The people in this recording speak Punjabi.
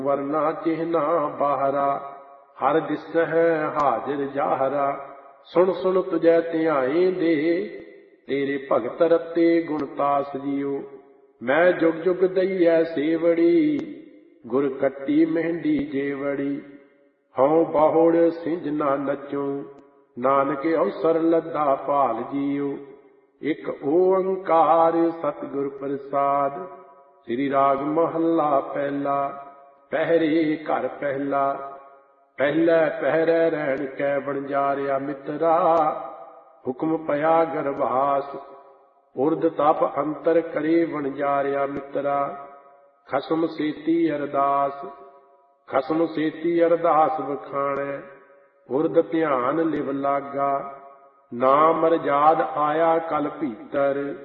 ਵਰਨਾ ਚਿਹਨਾ ਬਾਹਰਾ, ਹਰ ਦਿਸਹਿ ਹਾਜ਼ਰ ਜਾਹਰਾ। ਸੁਣ ਸੁਣ ਤੁਝੈ ਧਿਆਏ ਦੇ, ਤੇਰੇ ਭਗਤ ਰਤੇ ਗੁਣਤਾਸ ਜੀਓ। ਮੈਂ ਜੁਗ ਜੁਗ ਦਈਐ ਸੇਵੜੀ, ਗੁਰ ਕੱਟੀ ਮਹਿੰਦੀ ਜੇਵੜੀ। ਹਉ ਬਾਹੁੜ ਸਿੰਝ ਨਾ ਨਚੂੰ, ਨਾਨਕ ਅਵਸਰ ਲੱਦਾ ਭਾਲ ਜੀਓ। ਇਕ ਓੰਕਾਰ ਸਤਿਗੁਰ ਪ੍ਰਸਾਦ, ਸ੍ਰੀ ਰਾਗ ਮਹੱਲਾ ਪਹਿਲਾ। ਪਹਿਰੇ ਘਰ ਪਹਿਲਾ, ਪਹਿਲੇ ਪਹਿਰੇ ਰਹਿਣ ਕੈ ਬਣਜਾਰਿਆ ਮਿੱਤਰਾ। ਹੁਕਮ ਪਿਆ ਗਰਭਾਸ, ਉਰਦ ਤਪ ਅੰਤਰ ਕਰੇ ਵਣਜਾਰਿਆ ਮਿੱਤਰਾ। ਖਸਮ ਸੇਤੀ ਅਰਦਾਸ, ਖਸਮ ਸੇਤੀ ਅਰਦਾਸ ਵਖਾਣੈ। ਉਰਦ ਧਿਆਨ ਲਿਵ ਲਾਗਾ, ਨਾਮ ਮਰਜਾਦ ਆਇਆ ਕਲ ਭੀਤਰ।